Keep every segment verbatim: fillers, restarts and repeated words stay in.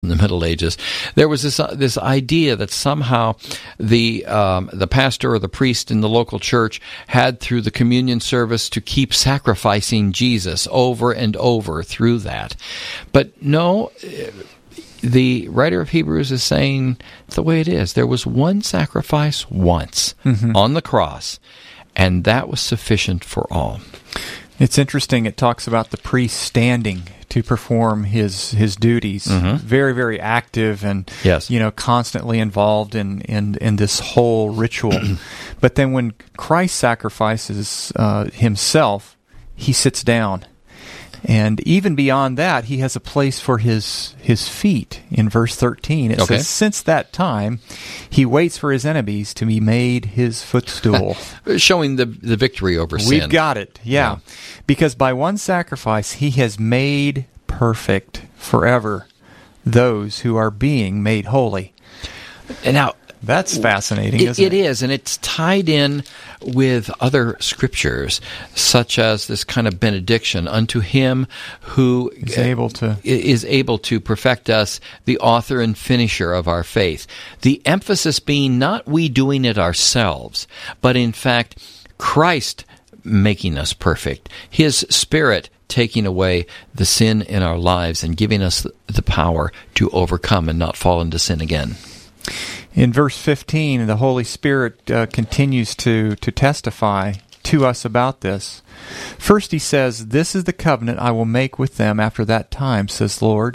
in the Middle Ages, there was this uh, this idea that somehow the um, the pastor or the priest in the local church had, through the communion service, to keep sacrificing Jesus over and over through that. But no, the writer of Hebrews is saying the way it is. There was one sacrifice once mm-hmm. on the cross, and that was sufficient for all. It's interesting. It talks about the priest standing to perform his his duties. Mm-hmm. Very, very active and yes. you know, constantly involved in, in, in this whole ritual. But then when Christ sacrifices uh, himself, he sits down. And even beyond that, he has a place for his his feet. In verse thirteen, it okay. says, "Since that time, he waits for his enemies to be made his footstool." Showing the the victory over sin. We've got it, yeah. yeah. Because by one sacrifice, he has made perfect forever those who are being made holy. And now, that's fascinating, it, isn't it? It is, and it's tied in with other scriptures, such as this kind of benediction, unto him who is able to is able to perfect us, the author and finisher of our faith. The emphasis being not we doing it ourselves, but in fact, Christ making us perfect, His Spirit taking away the sin in our lives and giving us the power to overcome and not fall into sin again. In verse fifteen, the Holy Spirit uh, continues to, to testify to us about this. First he says, "This is the covenant I will make with them after that time, says the Lord.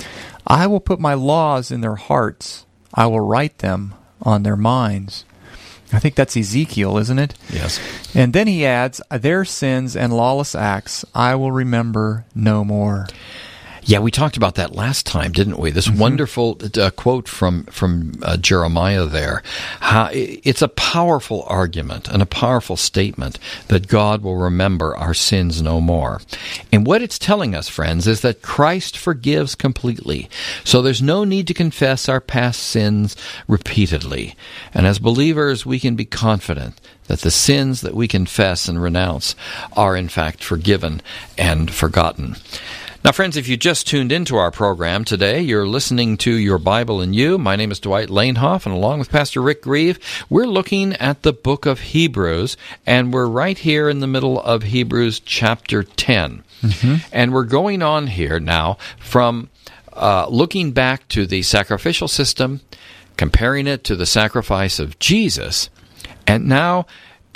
I will put my laws in their hearts. I will write them on their minds." I think that's Ezekiel, isn't it? Yes. And then he adds, "Their sins and lawless acts I will remember no more." Yeah, we talked about that last time, didn't we? This mm-hmm. wonderful uh, quote from from uh, Jeremiah there. How, it's a powerful argument and a powerful statement that God will remember our sins no more. And what it's telling us, friends, is that Christ forgives completely. So there's no need to confess our past sins repeatedly. And as believers, we can be confident that the sins that we confess and renounce are in fact forgiven and forgotten. Now, friends, if you just tuned into our program today, you're listening to Your Bible and You. My name is Dwight Lanehoff, and along with Pastor Rick Grieve, we're looking at the book of Hebrews, and we're right here in the middle of Hebrews chapter ten. Mm-hmm. And we're going on here now from uh, looking back to the sacrificial system, comparing it to the sacrifice of Jesus, and now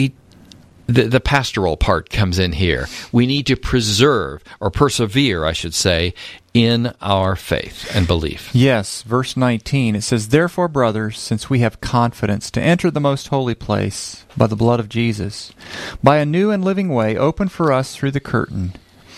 The, the pastoral part comes in here. We need to preserve, or persevere, I should say, in our faith and belief. Yes, verse nineteen, it says, "Therefore, brothers, since we have confidence to enter the most holy place by the blood of Jesus, by a new and living way opened for us through the curtain,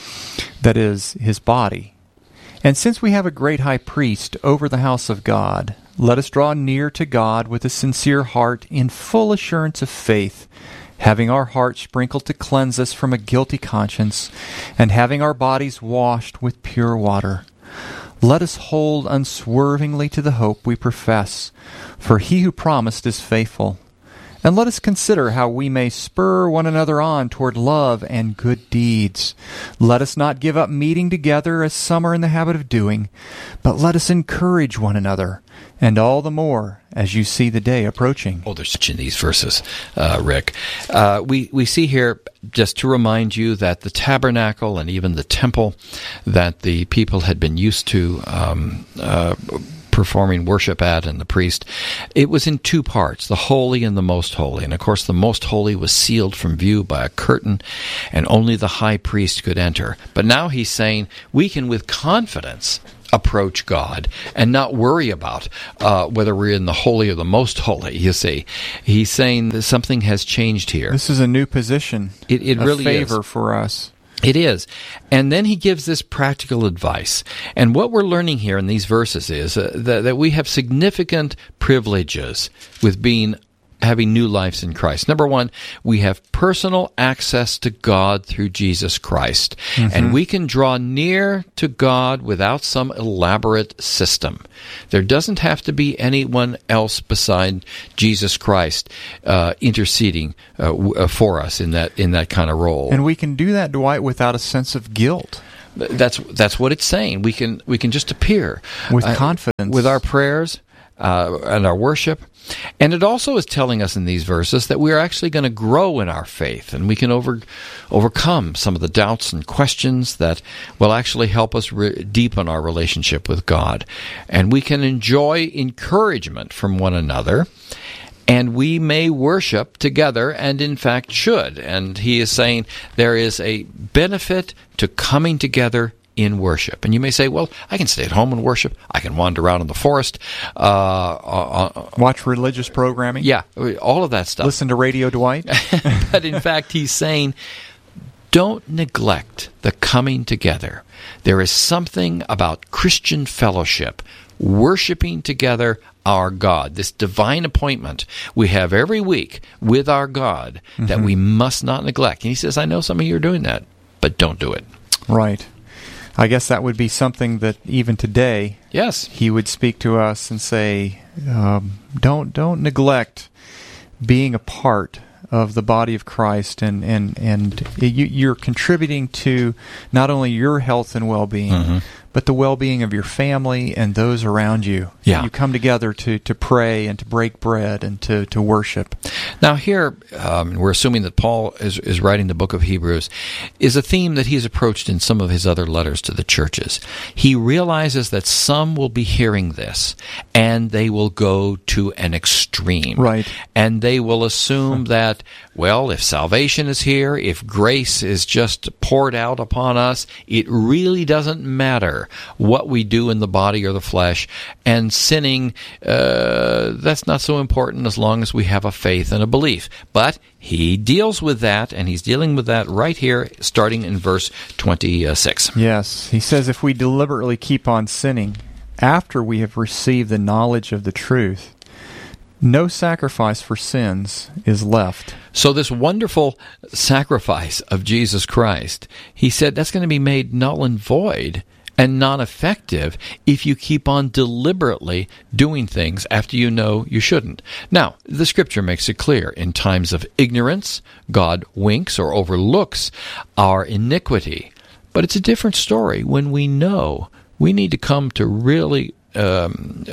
that is, his body, and since we have a great high priest over the house of God, let us draw near to God with a sincere heart in full assurance of faith, having our hearts sprinkled to cleanse us from a guilty conscience, and having our bodies washed with pure water. Let us hold unswervingly to the hope we profess, for he who promised is faithful. And let us consider how we may spur one another on toward love and good deeds. Let us not give up meeting together as some are in the habit of doing, but let us encourage one another, and all the more as you see the day approaching." Oh, there's such in these verses, uh, Rick. Uh, we, we see here, just to remind you, that the tabernacle and even the temple that the people had been used to um, uh, performing worship at, and the priest, it was in two parts, the holy and the most holy. And of course, the most holy was sealed from view by a curtain, and only the high priest could enter. But now he's saying we can with confidence approach God and not worry about uh, whether we're in the holy or the most holy, you see. He's saying that something has changed here. This is a new position, it, it a really favor is. for us. It is. And then he gives this practical advice. And what we're learning here in these verses is uh, that, that we have significant privileges with being having new lives in Christ. Number one, we have personal access to God through Jesus Christ. Mm-hmm. And we can draw near to God without some elaborate system. There doesn't have to be anyone else beside Jesus Christ uh, interceding uh, w- uh, for us in that in that kind of role. And we can do that, Dwight, without a sense of guilt. That's that's what it's saying. We can we can just appear with uh, confidence with our prayers uh, and our worship. And it also is telling us in these verses that we are actually going to grow in our faith, and we can over overcome some of the doubts and questions that will actually help us re- deepen our relationship with God. And we can enjoy encouragement from one another. And we may worship together, and in fact should. And he is saying there is a benefit to coming together in worship. And you may say, well, I can stay at home and worship. I can wander around in the forest. Uh, uh, Watch religious programming. Yeah, all of that stuff. Listen to Radio Dwight. But in fact, he's saying, don't neglect the coming together. There is something about Christian fellowship, worshiping together our God, this divine appointment we have every week with our God mm-hmm. that we must not neglect. And he says, I know some of you are doing that, but don't do it. Right. I guess that would be something that even today, yes, he would speak to us and say, um, don't don't neglect being a part of the body of Christ, and and and you, you're contributing to not only your health and well-being, mm-hmm. but the well-being of your family and those around you. Yeah. You come together to, to pray and to break bread and to, to worship. Now here, um, we're assuming that Paul is, is writing the book of Hebrews, is a theme that he's approached in some of his other letters to the churches. He realizes that some will be hearing this, and they will go to an extreme. Right. And they will assume that, well, if salvation is here, if grace is just poured out upon us, it really doesn't matter what we do in the body or the flesh, and sinning, uh, that's not so important as long as we have a faith and a belief. But he deals with that, and he's dealing with that right here, starting in verse twenty-six. Yes, he says, if we deliberately keep on sinning after we have received the knowledge of the truth, no sacrifice for sins is left. So this wonderful sacrifice of Jesus Christ, he said that's going to be made null and void and non-effective if you keep on deliberately doing things after you know you shouldn't. Now, the Scripture makes it clear, in times of ignorance, God winks or overlooks our iniquity. But it's a different story when we know we need to come to really um,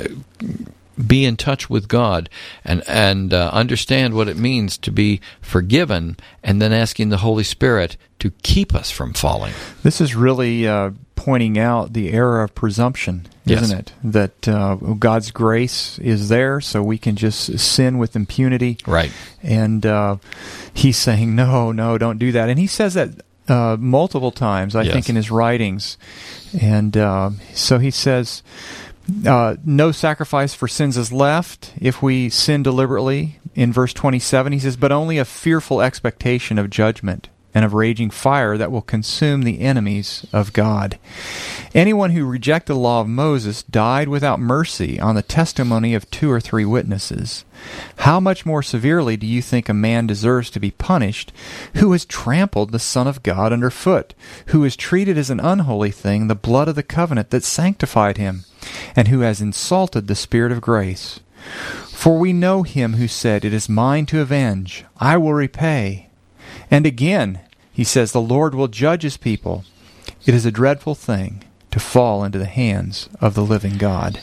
be in touch with God and and uh, understand what it means to be forgiven, and then asking the Holy Spirit to keep us from falling. This is really uh, pointing out the error of presumption, isn't yes. it? That uh, God's grace is there, so we can just sin with impunity. Right. And uh, he's saying, no, no, don't do that. And he says that uh, multiple times, I yes. think, in his writings. And uh, so he says, Uh, no sacrifice for sins is left if we sin deliberately. In verse twenty-seven, he says, but only a fearful expectation of judgment and of raging fire that will consume the enemies of God. Anyone who rejected the law of Moses died without mercy on the testimony of two or three witnesses. How much more severely do you think a man deserves to be punished who has trampled the Son of God underfoot, who has treated as an unholy thing the blood of the covenant that sanctified him, and who has insulted the Spirit of grace? For we know him who said, it is mine to avenge, I will repay. And again, he says, the Lord will judge his people. It is a dreadful thing to fall into the hands of the living God.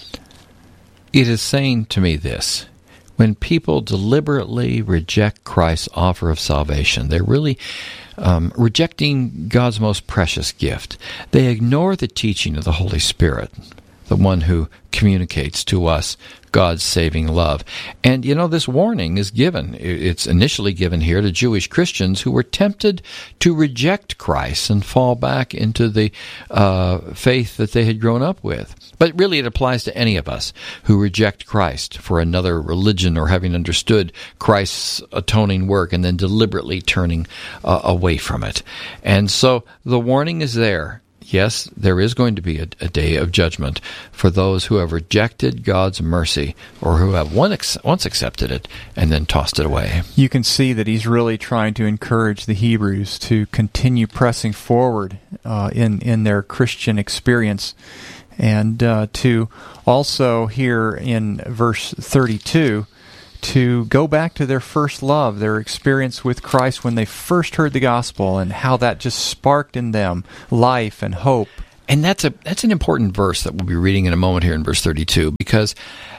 It is saying to me this: when people deliberately reject Christ's offer of salvation, they're really um, rejecting God's most precious gift. They ignore the teaching of the Holy Spirit, the one who communicates to us God's saving love. And, you know, this warning is given. It's initially given here to Jewish Christians who were tempted to reject Christ and fall back into the uh, faith that they had grown up with. But really it applies to any of us who reject Christ for another religion, or having understood Christ's atoning work and then deliberately turning uh, away from it. And so the warning is there. Yes, there is going to be a, a day of judgment for those who have rejected God's mercy, or who have one ex- once accepted it and then tossed it away. You can see that he's really trying to encourage the Hebrews to continue pressing forward uh, in, in their Christian experience, and uh, to also here in verse thirty-two to go back to their first love, their experience with Christ when they first heard the gospel, and how that just sparked in them life and hope. And that's a that's an important verse that we'll be reading in a moment here in verse thirty-two, because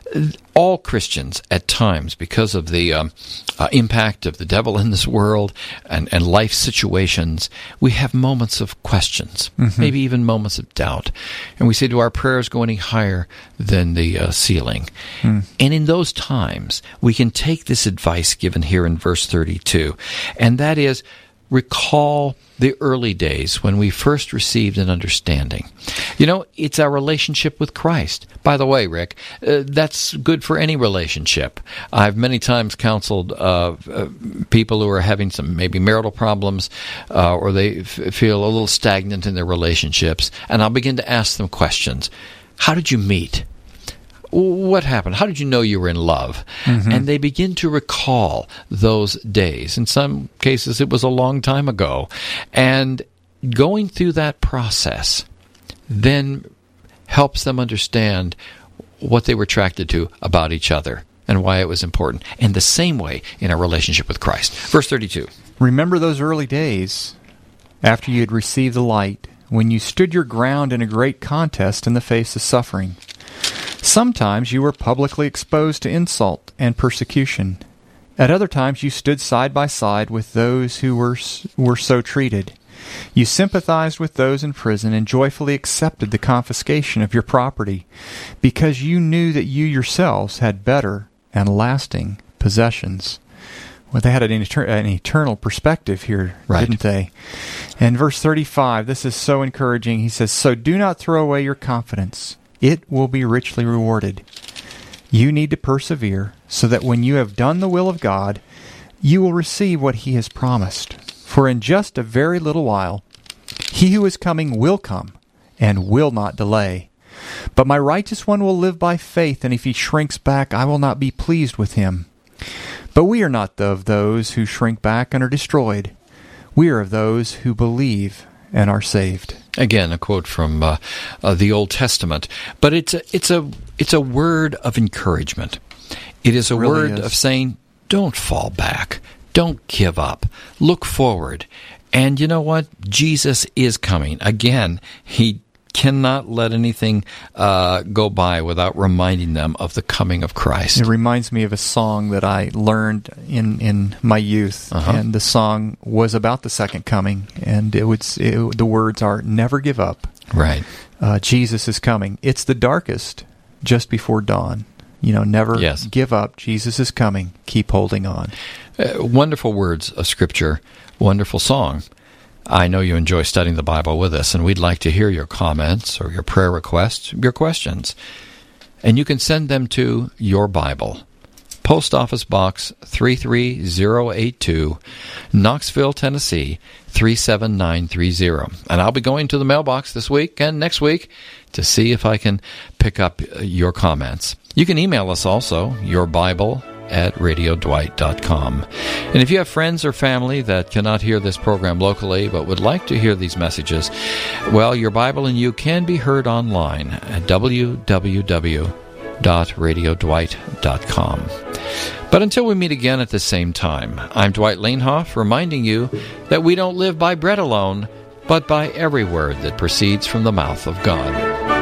all Christians at times, because of the um, uh, impact of the devil in this world and, and life situations, we have moments of questions, mm-hmm. maybe even moments of doubt. And we say, do our prayers go any higher than the uh, ceiling? Mm. And in those times, we can take this advice given here in verse thirty-two, and that is, recall the early days when we first received an understanding. You know, it's our relationship with Christ. By the way, Rick, uh, that's good for any relationship. I've many times counseled uh, uh, people who are having some maybe marital problems uh, or they f- feel a little stagnant in their relationships, and I'll begin to ask them questions. How did you meet? What happened? How did you know you were in love? Mm-hmm. And they begin to recall those days. In some cases, it was a long time ago. And going through that process then helps them understand what they were attracted to about each other and why it was important. And the same way in our relationship with Christ. Verse thirty-two. Remember those early days after you had received the light, when you stood your ground in a great contest in the face of suffering. Sometimes you were publicly exposed to insult and persecution. At other times you stood side by side with those who were were so treated. You sympathized with those in prison and joyfully accepted the confiscation of your property, because you knew that you yourselves had better and lasting possessions. Well, they had an, etern- an eternal perspective here, right. Didn't they? And verse thirty-five, this is so encouraging. He says, "So do not throw away your confidence. It will be richly rewarded. You need to persevere, so that when you have done the will of God, you will receive what He has promised. For in just a very little while, He who is coming will come, and will not delay. But my righteous one will live by faith, and if he shrinks back, I will not be pleased with him. But we are not of those who shrink back and are destroyed. We are of those who believe and are saved." Again, a quote from uh, uh, the Old Testament, but it's a, it's a it's a word of encouragement. It is a it really word is. of saying, don't fall back, don't give up, look forward. And you know what? Jesus is coming. Again, He cannot let anything uh, go by without reminding them of the coming of Christ. It reminds me of a song that I learned in, in my youth, uh-huh. and the song was about the second coming, and it was it, the words are, "Never give up." Right. Uh, Jesus is coming. It's the darkest just before dawn. You know, never yes. give up. Jesus is coming. Keep holding on. Uh, wonderful words of Scripture. Wonderful song. I know you enjoy studying the Bible with us, and we'd like to hear your comments or your prayer requests, your questions. And you can send them to Your Bible, Post Office Box three three zero eight two, Knoxville, Tennessee three seven nine three zero. And I'll be going to the mailbox this week and next week to see if I can pick up your comments. You can email us also, Your Bible at radio dwight dot com. And if you have friends or family that cannot hear this program locally but would like to hear these messages, well, Your Bible and You can be heard online at w w w dot radio dwight dot com. But until we meet again at the same time, I'm Dwight Leinhoff, reminding you that we don't live by bread alone, but by every word that proceeds from the mouth of God.